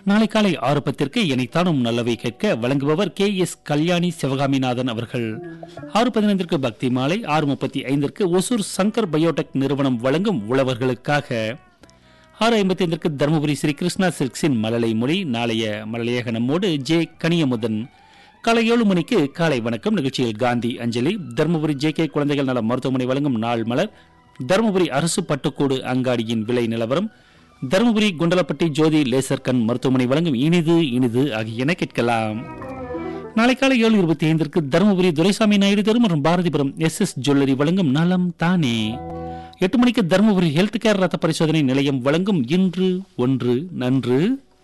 நாளை காலை 6:10 இணைத்தானும் நல்லவை கேட்க வழங்குபவர் KS கல்யாணி சிவகாமிநாதன் அவர்கள். 6:15 பக்தி மாலை. 6:35 ஒசூர் சங்கர் பயோடெக் நிறுவனம் வழங்கும் உழவர்களுக்காக. 6:55 தருமபுரி ஸ்ரீ கிருஷ்ணா சில்க்ஸின் மழலை மொழி. நாளைய மழலையாக நம்மோடு ஜே கனியமுதன். காலை 7 மணிக்கு காலை வணக்கம் நிகழ்ச்சியில் காந்தி அஞ்சலி. தருமபுரி JK குழந்தைகள் நல மருத்துவமனை வழங்கும் நாள் மலர். தருமபுரி அரசு பட்டுக்கூடு அங்காடியின் விலை நிலவரம். தருமபுரி குண்டலப்பட்டி ஜோதி லேசர் கண் மருத்துவமனை வழங்கும் இனிது இனிது ஆகியன கேட்கலாம். நாளை காலை 7:25 தருமபுரி துரைசாமி நாயுடு தெரு மற்றும் பாரதிபுரம் SS ஜுவல்லரி வழங்கும் நலம் தானே. 8 மணிக்கு தருமபுரி ஹெல்த் கேர் ரத்த பரிசோதனை நிலையம் வழங்கும் இன்று ஒன்று நன்று.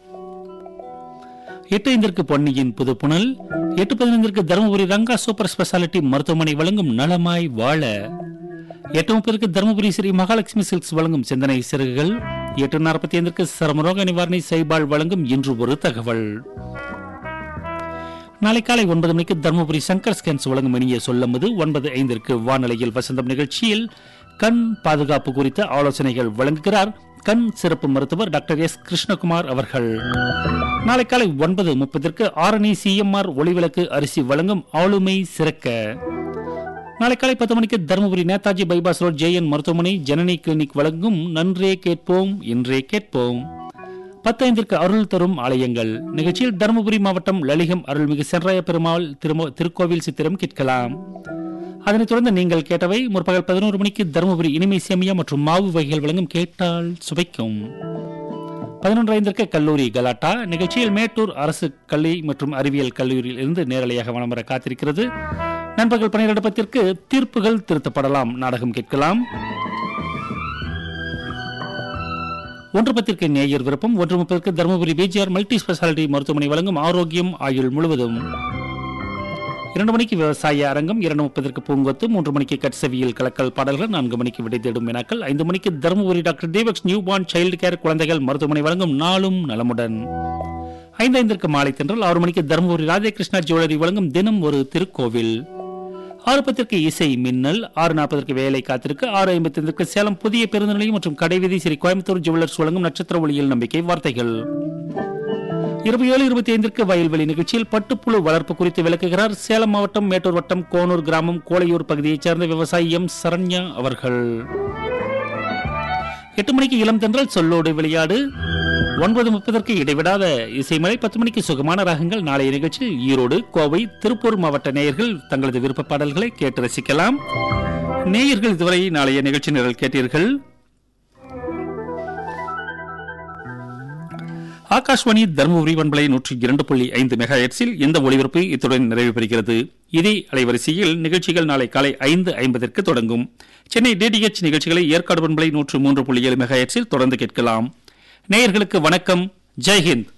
8:05 பொன்னியின் புதுப்புணல். 8:15 தருமபுரி ரங்கா சூப்பர் ஸ்பெஷாலிட்டி மருத்துவமனை வழங்கும் நலமாய் வாழ. 8:30 தருமபுரி ஸ்ரீ மகாலட்சுமி சில்க்ஸ் வழங்கும் சிந்தனை சிறகுகள். 8:45 சர்மரோக நிவாரணி சைபால் வழங்கும் இன்று ஒரு தகவல். நாளை காலை 9 மணிக்கு தருமபுரி சங்கர் ஸ்கேன்ஸ் வழங்கும் இனிய சொல்லமுது. 9:05 வானிலையில் வசந்தம் நிகழ்ச்சியில் கண் பாதுகாப்பு குறித்த ஆலோசனைகள் வழங்குகிறார் கண் சிறப்பு மருத்துவர் டாக்டர் S கிருஷ்ணகுமார் அவர்கள். நாளை காலை 9:30 ஆரணி CMR ஒளிவிளக்கு அரிசி வழங்கும் ஆளுமை சிறக்க. நாளை காலை 10 மணிக்கு Dharmapuri Netaji bypass road JN மருத்துவமனை ஜனனி கிளினிக் வழங்கும் நன்றே கேட்போம் இன்றே கேட்போம். 10:05 அருள் தரும் ஆலயங்கள் நிகழ்ச்சியில் தருமபுரி மாவட்டம் லலிகம் அருள்மிகு சென்றாய பெருமாள் திருக்கோவில் சித்திரம் கேட்கலாம். அதனைத் தொடர்ந்து நீங்கள் கேட்டவை. முற்பகல் 11 மணிக்கு தருமபுரி இனிமை சேமியா மற்றும் மாவு வகைகள் வழங்கும் கேட்டால் சுவைக்கும். 11:05 கல்லூரி கலாட்டா நிகழ்ச்சியில் மேட்டூர் அரசு கல்வி மற்றும் அறிவியல் கல்லூரியில் இருந்து நேரலையாக வலம் வர காத்திருக்கிறது. நண்பர்கள் 12:10 தீர்ப்புகள் திருத்தப்படலாம் நாடகம் கேட்கலாம். 1:10 நேயர் விருப்பம். 1:30 தருமபுரி BGR மல்டி ஸ்பெஷாலிட்டி மருத்துவமனை வழங்கும் ஆரோக்கியம் ஆயுள் முழுவதும். 2 மணிக்கு விவசாய அரங்கம். 2:30 பூங்கொத்து. 3 மணிக்கு கட்சவியல் கலக்கல் பாடல்கள். 4 மணிக்கு விடை தேடும் வினாக்கள். 5 மணிக்கு Dharmapuri doctor தேவக்ஸ் new born child care குழந்தைகள் மருத்துவமனை வழங்கும் நாளும் நலமுடன். 5:05 மாலை தென்றல். 6 மணிக்கு தருமபுரி ராதேகிருஷ்ணா ஜுவல்லரி வழங்கும் தினம் ஒரு திருக்கோவில். 6:10 இசை மின்னல். 6:40 வேலை காத்திருக்கு. 6:55 சேலம் புதிய பேருந்து நிலையம் மற்றும் கடைவீதி ஸ்ரீ கோயம்புத்தூர் ஜுவல்லர்ஸ் வழங்கும் நட்சத்திர ஒளியில் நம்பிக்கை வார்த்தைகள். 27:25 வயல்வெளி நிகழ்ச்சியில் பட்டுப்புழு வளர்ப்பு குறித்து விளக்குகிறார் சேலம் மாவட்டம் மேட்டூர் வட்டம் கோனூர் கிராமம் கோளையூர் பகுதியைச் சேர்ந்த விவசாயி M சரண்யா அவர்கள். 8 மணிக்கு இளம் தென்றல் சொல்லோடு விளையாடு. 9:30 இடைவிடாத இசைமலை. 10 மணிக்கு சுகமான ராகங்கள். நாளைய நிகழ்ச்சி ஈரோடு கோவை திருப்பூர் மாவட்ட நேயர்கள் தங்களது விருப்ப பாடல்களை கேட்டு ரசிக்கலாம். நேயர்கள் இதுவரை நாளைய நிகழ்ச்சி நிரல் கேட்டீர்கள். ஆகாஷ்வாணி தருமபுரி பண்பலை 102.5 மெகாஹெர்ட்ஸில் இந்த ஒளிபரப்பு இத்துடன் நிறைவு பெறுகிறது. இதே அலைவரிசையில் நிகழ்ச்சிகள் நாளை காலை 5:50 தொடங்கும். சென்னை DTH நிகழ்ச்சிகளை ஏற்காடு பண்பலை 103.7 மெகாஹெர்ட்ஸில் தொடர்ந்து கேட்கலாம். நேயர்களுக்கு வணக்கம். ஜெய்ஹிந்த்.